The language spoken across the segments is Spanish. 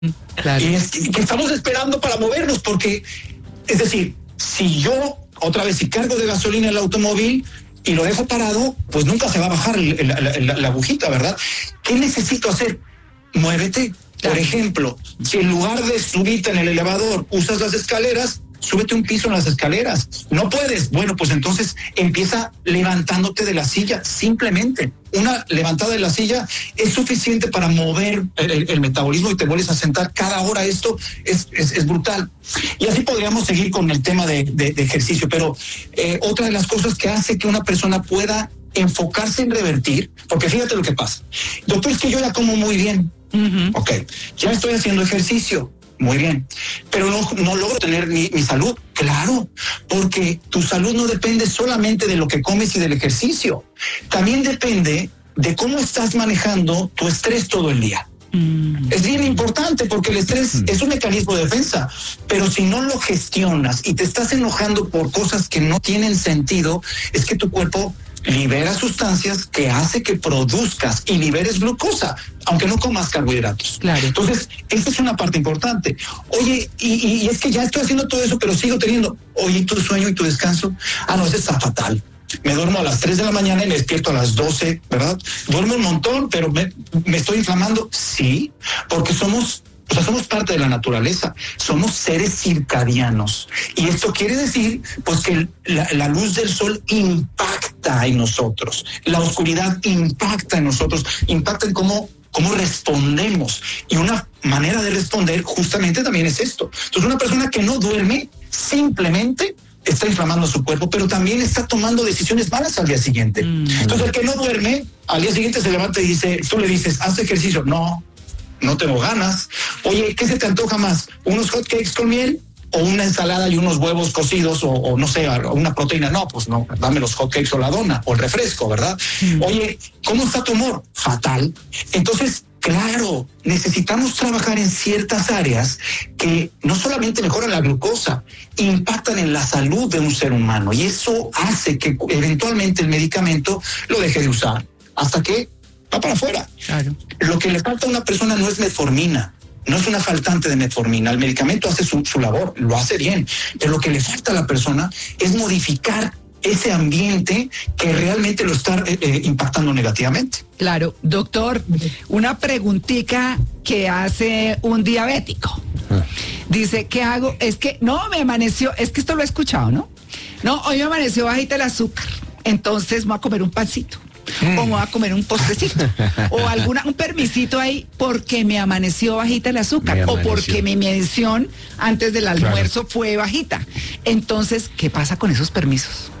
Claro. Y que estamos esperando para movernos, porque, es decir, si yo, otra vez, si cargo de gasolina el automóvil y lo dejo parado, pues nunca se va a bajar la agujita, ¿verdad? ¿Qué necesito hacer? Muévete. Por ejemplo, si en lugar de subirte en el elevador usas las escaleras, súbete un piso en las escaleras. ¿No puedes? Bueno, pues entonces empieza levantándote de la silla. Simplemente una levantada de la silla es suficiente para mover el metabolismo y te vuelves a sentar cada hora. Esto es brutal. Y así podríamos seguir con el tema de ejercicio. Pero otra de las cosas que hace que una persona pueda enfocarse en revertir, porque fíjate lo que pasa. Doctor, es que yo ya como muy bien. Ok, ya estoy haciendo ejercicio. Muy bien, pero no logro tener mi salud. Claro, porque tu salud no depende solamente de lo que comes y del ejercicio. También depende de cómo estás manejando tu estrés todo el día. Es bien importante, porque el estrés es un mecanismo de defensa, pero si no lo gestionas y te estás enojando por cosas que no tienen sentido, es que tu cuerpo libera sustancias que hace que produzcas y liberes glucosa, aunque no comas carbohidratos. Claro. Entonces, esta es una parte importante. Oye, y es que ya estoy haciendo todo eso, pero sigo teniendo, oye, ¿y tu sueño y tu descanso? No, ese está fatal. Me duermo a las 3 de la mañana y me despierto a las 12, ¿verdad? Duermo un montón, pero me estoy inflamando. Sí, porque somos parte de la naturaleza, somos seres circadianos. Y esto quiere decir, pues, que la luz del sol impacta en nosotros, la oscuridad impacta en nosotros, impacta en cómo respondemos. Y una manera de responder justamente también es esto. Entonces, una persona que no duerme simplemente está inflamando su cuerpo, pero también está tomando decisiones malas al día siguiente. Entonces, el que no duerme, al día siguiente se levanta y dice, tú le dices, haz ejercicio. No tengo ganas. Oye, ¿qué se te antoja más? ¿Unos hot cakes con miel o una ensalada y unos huevos cocidos o no sé, una proteína? No, pues no, dame los hot cakes o la dona o el refresco, ¿verdad? Oye, ¿cómo está tu humor? Fatal. Entonces, claro, necesitamos trabajar en ciertas áreas que no solamente mejoran la glucosa, impactan en la salud de un ser humano, y eso hace que eventualmente el medicamento lo deje de usar hasta que va para afuera. Claro. Lo que le falta a una persona no es metformina, no es una faltante de metformina. El medicamento hace su labor, lo hace bien, pero lo que le falta a la persona es modificar ese ambiente que realmente lo está impactando negativamente. Claro, doctor, una preguntita que hace un diabético. Dice, ¿qué hago? Es que no me amaneció, es que esto lo he escuchado, ¿no? No, hoy me amaneció bajita el azúcar, entonces voy a comer un pancito. O me voy a comer un postrecito o un permisito ahí porque me amaneció bajita el azúcar o porque mi medición antes del almuerzo fue bajita. Entonces, ¿qué pasa con esos permisos?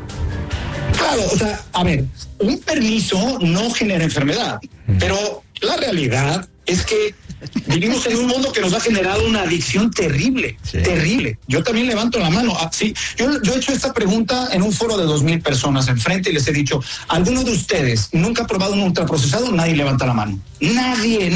Claro, o sea, a ver, un permiso no genera enfermedad, pero la realidad es que vivimos en un mundo que nos ha generado una adicción terrible, terrible. Yo también levanto la mano. Sí, yo he hecho esta pregunta en un foro de 2,000 personas enfrente y les he dicho, ¿alguno de ustedes nunca ha probado un ultraprocesado? Nadie levanta la mano. Nadie.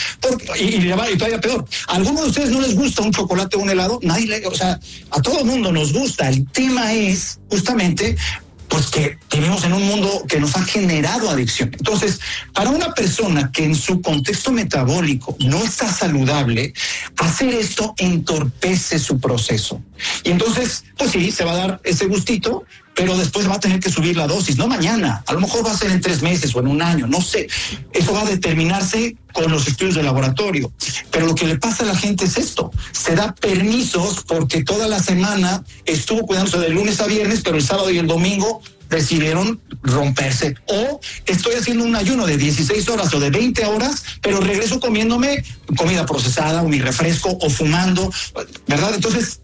Y todavía peor, ¿a alguno de ustedes no les gusta un chocolate o un helado? O sea, a todo el mundo nos gusta. El tema es justamente pues que vivimos en un mundo que nos ha generado adicción. Entonces, para una persona que en su contexto metabólico no está saludable, hacer esto entorpece su proceso. Y entonces, pues sí, se va a dar ese gustito, pero después va a tener que subir la dosis, no mañana, a lo mejor va a ser en 3 meses o en 1 año, no sé. Eso va a determinarse con los estudios de laboratorio. Pero lo que le pasa a la gente es esto, se da permisos porque toda la semana estuvo cuidándose de lunes a viernes, pero el sábado y el domingo decidieron romperse. O estoy haciendo un ayuno de 16 horas o de 20 horas, pero regreso comiéndome comida procesada o mi refresco o fumando, ¿verdad? Entonces,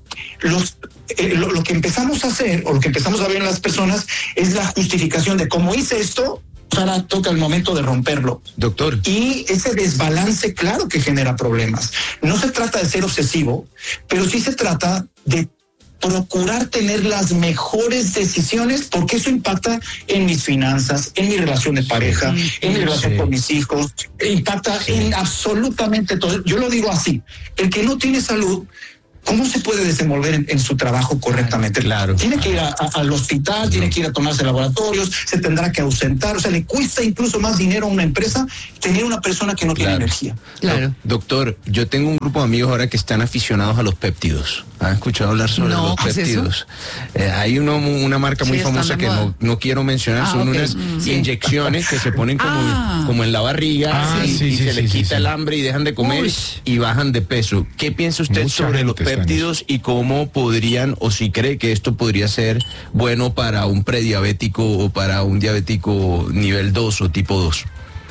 lo que empezamos a hacer o lo que empezamos a ver en las personas es la justificación de cómo hice esto, ahora toca el momento de romperlo. Doctor. Y ese desbalance, claro que genera problemas. No se trata de ser obsesivo, pero sí se trata de procurar tener las mejores decisiones, porque eso impacta en mis finanzas, en mi relación de pareja, en mi relación con mis hijos, impacta en absolutamente todo. Yo lo digo así, el que no tiene salud ¿cómo se puede desenvolver en su trabajo correctamente? Claro. Tiene que ir al hospital, tiene que ir a tomarse laboratorios, se tendrá que ausentar, o sea, le cuesta incluso más dinero a una empresa tener una persona que no tiene energía. Claro. Doctor, yo tengo un grupo de amigos ahora que están aficionados a los péptidos. ¿Han escuchado hablar sobre los péptidos? Hay una marca muy famosa que no quiero mencionar, son unas inyecciones que se ponen como en la barriga y se les quita el hambre y dejan de comer y bajan de peso. ¿Qué piensa usted sobre los péptidos y cómo podrían, o si cree que esto podría ser bueno para un prediabético o para un diabético nivel 2 o tipo 2?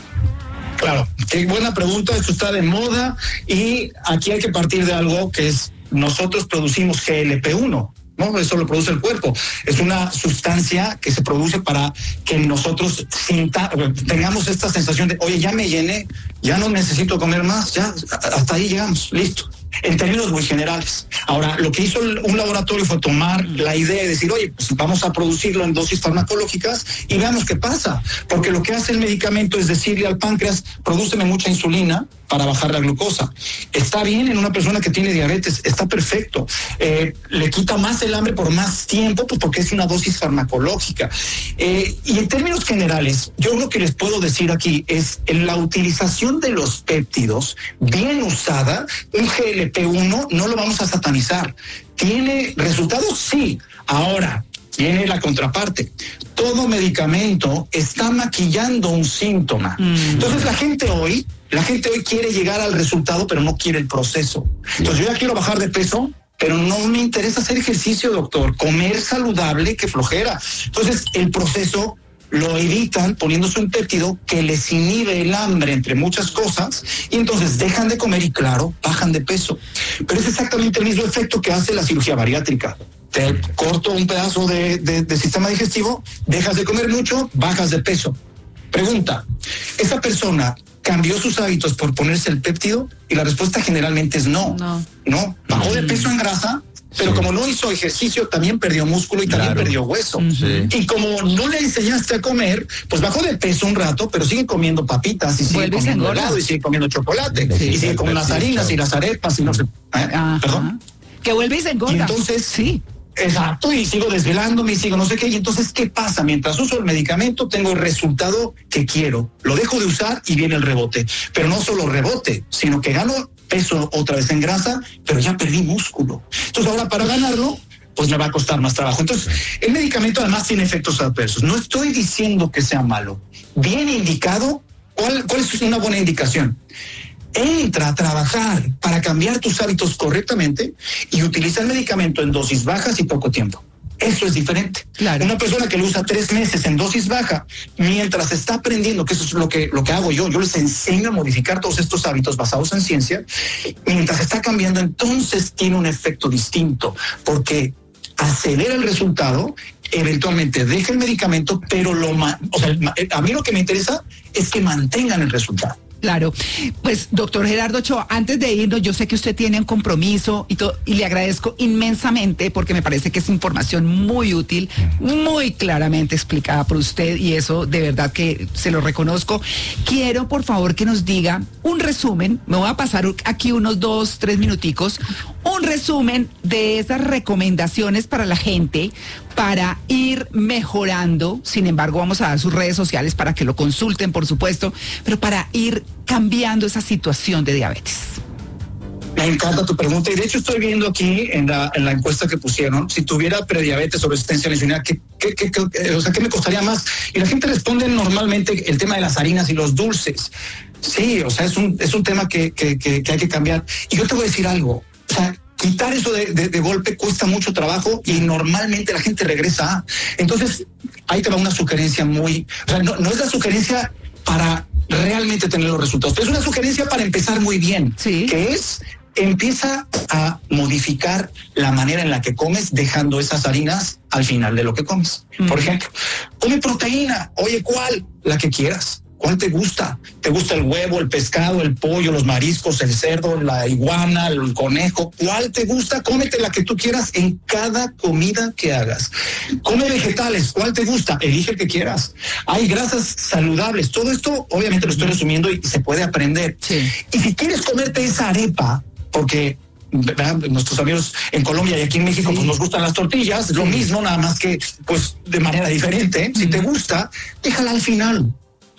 Claro, qué buena pregunta, esto está de moda y aquí hay que partir de algo que es, nosotros producimos GLP-1, ¿no? Eso lo produce el cuerpo. Es una sustancia que se produce para que nosotros tengamos esta sensación de, oye, ya me llené, ya no necesito comer más, ya hasta ahí llegamos, listo. En términos muy generales. Ahora, lo que hizo un laboratorio fue tomar la idea y decir, oye, pues vamos a producirlo en dosis farmacológicas y veamos qué pasa. Porque lo que hace el medicamento es decirle al páncreas, prodúceme mucha insulina para bajar la glucosa. Está bien en una persona que tiene diabetes, está perfecto. Le quita más el hambre por más tiempo, pues porque es una dosis farmacológica. Y en términos generales, yo lo que les puedo decir aquí es en la utilización de los péptidos, bien usada, un GLP-1 no lo vamos a satanizar. ¿Tiene resultados? Sí. Ahora, viene la contraparte. Todo medicamento está maquillando un síntoma. Entonces la gente hoy quiere llegar al resultado, pero no quiere el proceso. Entonces yo ya quiero bajar de peso, pero no me interesa hacer ejercicio, doctor. Comer saludable, que flojera. Entonces el proceso lo evitan poniéndose un péptido que les inhibe el hambre, entre muchas cosas, y entonces dejan de comer y, claro, bajan de peso. Pero es exactamente el mismo efecto que hace la cirugía bariátrica. Te corto un pedazo de sistema digestivo, dejas de comer mucho, bajas de peso. Pregunta, ¿esa persona cambió sus hábitos por ponerse el péptido? Y la respuesta generalmente es no. No. Bajó de peso en grasa, pero como no hizo ejercicio, también perdió músculo y también perdió hueso. Y como no le enseñaste a comer, pues bajó de peso un rato, pero sigue comiendo papitas y sigue comiendo helado y sigue comiendo chocolate y sigue comiendo las harinas y las arepas y no sé. ¿Perdón? Que vuelve y se engorda. Y entonces, sí. Exacto, y sigo desvelándome y sigo no sé qué. Y entonces, ¿qué pasa? Mientras uso el medicamento, tengo el resultado que quiero. Lo dejo de usar y viene el rebote. Pero no solo rebote, sino que gano peso otra vez en grasa, pero ya perdí músculo. Entonces, ahora para ganarlo, pues me va a costar más trabajo. Entonces, el medicamento además tiene efectos adversos. No estoy diciendo que sea malo. Bien indicado, ¿cuál es una buena indicación? Entra a trabajar para cambiar tus hábitos correctamente y utiliza el medicamento en dosis bajas y poco tiempo. Eso es diferente. Claro. Una persona que lo usa 3 meses en dosis baja, mientras está aprendiendo, que eso es lo que hago yo les enseño a modificar todos estos hábitos basados en ciencia, mientras está cambiando, entonces tiene un efecto distinto, porque acelera el resultado, eventualmente deja el medicamento, pero a mí lo que me interesa es que mantengan el resultado. Claro, pues doctor Gerardo Ochoa, antes de irnos, yo sé que usted tiene un compromiso y todo, y le agradezco inmensamente porque me parece que es información muy útil, muy claramente explicada por usted y eso de verdad que se lo reconozco. Quiero por favor que nos diga un resumen, me voy a pasar aquí unos 2-3 minuticos, un resumen de esas recomendaciones para la gente para ir mejorando. Sin embargo, vamos a dar sus redes sociales para que lo consulten, por supuesto, pero para ir cambiando esa situación de diabetes. Me encanta tu pregunta y de hecho estoy viendo aquí en la encuesta que pusieron, si tuviera prediabetes o resistencia a la insulina, ¿qué me costaría más? Y la gente responde normalmente el tema de las harinas y los dulces. Sí, o sea, es un tema que hay que cambiar. Y yo te voy a decir algo, o sea, quitar eso de golpe cuesta mucho trabajo y normalmente la gente regresa. Entonces, ahí te va una sugerencia no es la sugerencia para realmente tener los resultados, pero es una sugerencia para empezar muy bien, que es empieza a modificar la manera en la que comes, dejando esas harinas al final de lo que comes. Por ejemplo, come proteína. Oye, ¿cuál? La que quieras. ¿Cuál te gusta? ¿Te gusta el huevo, el pescado, el pollo, los mariscos, el cerdo, la iguana, el conejo? ¿Cuál te gusta? Cómete la que tú quieras en cada comida que hagas. Come vegetales. ¿Cuál te gusta? Elige el que quieras. Hay grasas saludables. Todo esto, obviamente, lo estoy resumiendo y se puede aprender. Sí. Y si quieres comerte esa arepa, porque ¿verdad? Nuestros amigos en Colombia y aquí en México, pues nos gustan las tortillas, lo mismo, nada más que pues de manera diferente. Si te gusta, déjala al final.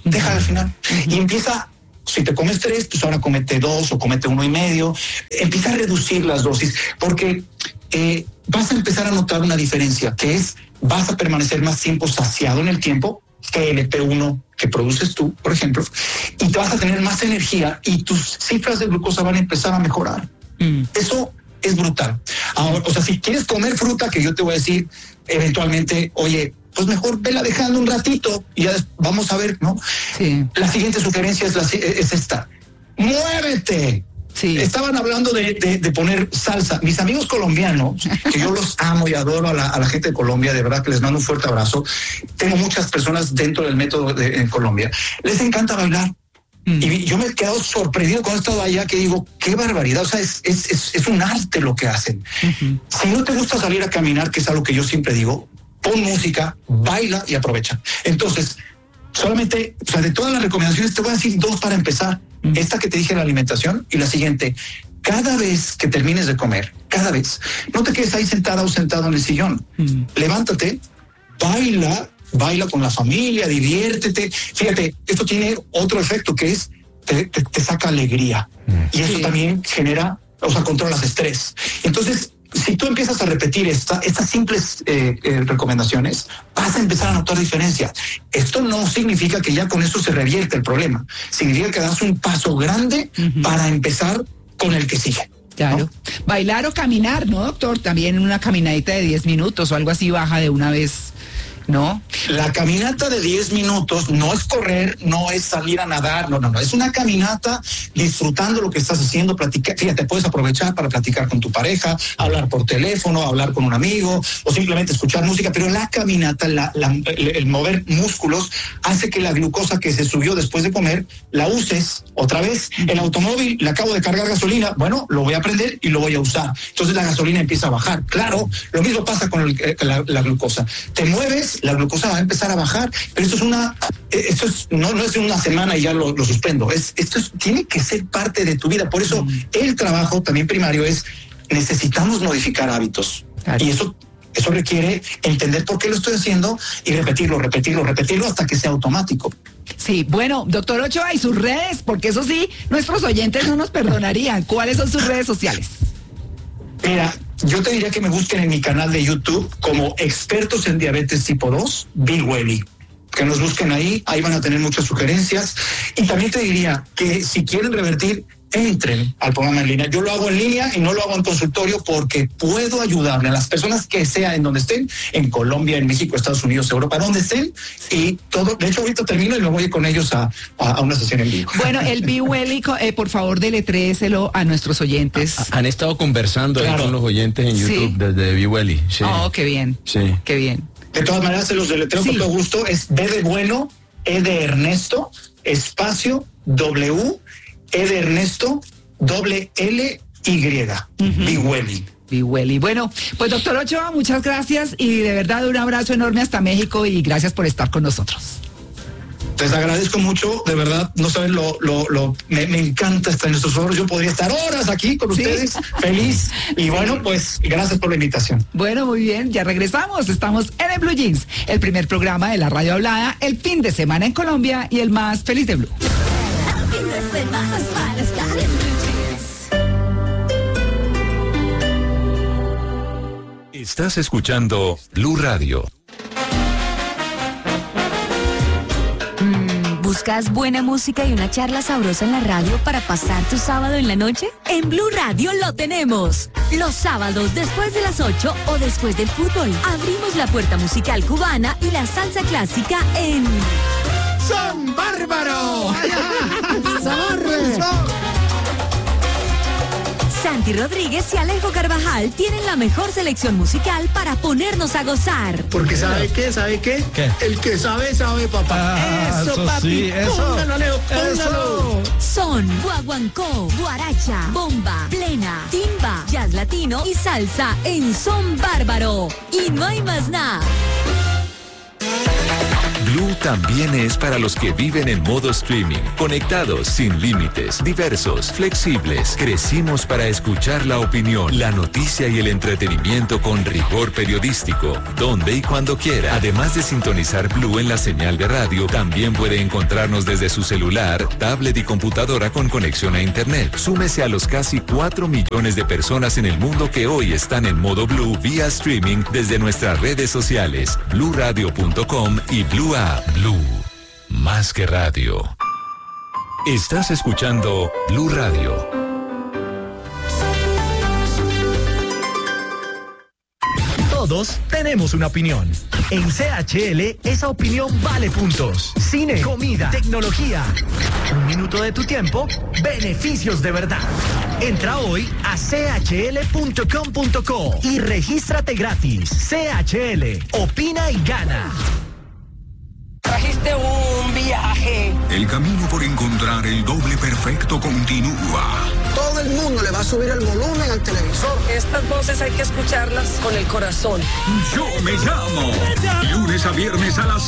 Y empieza, si te comes 3, pues ahora comete 2 o comete 1.5. Empieza a reducir las dosis, porque vas a empezar a notar una diferencia, que es, vas a permanecer más tiempo saciado en el tiempo, GLP-1 que produces tú, por ejemplo, y te vas a tener más energía y tus cifras de glucosa van a empezar a mejorar. Eso es brutal. Ahora, o sea, si quieres comer fruta, que yo te voy a decir eventualmente, oye, pues mejor vela dejando un ratito y ya vamos a ver, ¿no? Sí. La siguiente sugerencia es esta. ¡Muévete! Sí. Estaban hablando de poner salsa. Mis amigos colombianos, que yo los amo y adoro a la gente de Colombia, de verdad que les mando un fuerte abrazo. Tengo muchas personas dentro del método en Colombia. Les encanta bailar. Y yo me he quedado sorprendido cuando he estado allá, que digo, qué barbaridad. O sea, es un arte lo que hacen. Si no te gusta salir a caminar, que es algo que yo siempre digo, pon música, baila y aprovecha. Entonces, solamente, o sea, de todas las recomendaciones, te voy a decir 2 para empezar. Esta que te dije, la alimentación, y la siguiente. Cada vez que termines de comer, cada vez, no te quedes ahí sentada o sentado en el sillón. Levántate, baila con la familia, diviértete. Fíjate, esto tiene otro efecto, que es te saca alegría. Y eso también genera, o sea, controlas estrés. Entonces, si tú empiezas a repetir estas simples recomendaciones, vas a empezar a notar diferencias. Esto no significa que ya con eso se revierte el problema. Significa que das un paso grande para empezar con el que sigue. Claro. ¿No? Bailar o caminar, ¿no, doctor? También una caminadita de 10 minutos o algo así baja de una vez, ¿no? La caminata de 10 minutos no es correr, no es salir a nadar, no. Es una caminata disfrutando lo que estás haciendo, platicar. Fíjate, puedes aprovechar para platicar con tu pareja, hablar por teléfono, hablar con un amigo o simplemente escuchar música, pero la caminata, el mover músculos hace que la glucosa que se subió después de comer la uses otra vez. El automóvil, le acabo de cargar gasolina, bueno, lo voy a prender y lo voy a usar. Entonces la gasolina empieza a bajar. Claro, lo mismo pasa con la glucosa. Te mueves, la glucosa va a empezar a bajar, pero esto no es de una semana y ya lo suspendo. Tiene que ser parte de tu vida. Por eso el trabajo también primario es, necesitamos modificar hábitos. Claro. Y eso requiere entender por qué lo estoy haciendo y repetirlo hasta que sea automático. Sí, bueno, doctor Ochoa, y sus redes, porque eso sí, nuestros oyentes no nos perdonarían. ¿Cuáles son sus redes sociales? Mira, yo te diría que me busquen en mi canal de YouTube como Expertos en Diabetes Tipo 2, Bill Welly. Que nos busquen ahí van a tener muchas sugerencias. Y también te diría que si quieren revertir, entren al programa en línea. Yo lo hago en línea y no lo hago en consultorio porque puedo ayudarle a las personas que sea en donde estén, en Colombia, en México, Estados Unidos, Europa, donde estén, y todo. De hecho, ahorita termino y me voy con ellos a una sesión en vivo. Bueno, el Biwelly, por favor, deletréeselo a nuestros oyentes. Han estado conversando ahí con los oyentes en YouTube desde Biwelly. Sí. Oh, qué bien. Sí. Qué bien. De todas maneras, se los deletreo con todo gusto. Es B de bueno, E de Ernesto, espacio, W, E de Ernesto, doble L, Y. Biwelly. Biwelly. Bueno, pues doctor Ochoa, muchas gracias y de verdad un abrazo enorme hasta México y gracias por estar con nosotros. Les agradezco mucho, de verdad, no saben me encanta estar en estos foros. Yo podría estar horas aquí con ustedes, feliz. Y bueno, pues gracias por la invitación. Bueno, muy bien, ya regresamos. Estamos en el Blue Jeans, el primer programa de la radio hablada, el fin de semana en Colombia y el más feliz de Blue. Estás escuchando Blue Radio. ¿Buscas buena música y una charla sabrosa en la radio para pasar tu sábado en la noche? En Blue Radio lo tenemos. Los sábados después de las 8 o después del fútbol, abrimos la puerta musical cubana y la salsa clásica en... ¡Son Bárbaro! Santi Rodríguez y Alejo Carvajal tienen la mejor selección musical para ponernos a gozar. Porque ¿sabe qué? ¿Qué? El que sabe, papá. Eso, papi. Sí, eso. Póngalo, Alejo, póngalo. Eso. Son guaguancó, guaracha, bomba, plena, timba, jazz latino y salsa en Son Bárbaro. Y no hay más nada. Blue también es para los que viven en modo streaming, conectados, sin límites, diversos, flexibles. Crecimos para escuchar la opinión, la noticia y el entretenimiento con rigor periodístico, donde y cuando quiera. Además de sintonizar Blue en la señal de radio, también puede encontrarnos desde su celular, tablet y computadora con conexión a internet. Súmese a los casi 4 millones de personas en el mundo que hoy están en modo Blue vía streaming desde nuestras redes sociales, bluradio.com y Blue App. Blue, más que radio. Estás escuchando Blue Radio. Todos tenemos una opinión. En CHL, esa opinión vale puntos. Cine, comida, tecnología. Un minuto de tu tiempo, beneficios de verdad. Entra hoy a chl.com.co y regístrate gratis. CHL, opina y gana. Trajiste un viaje. El camino por encontrar el doble perfecto continúa. Todo el mundo le va a subir el volumen al televisor. Estas voces hay que escucharlas con el corazón. Yo me llamo. Lunes a viernes a las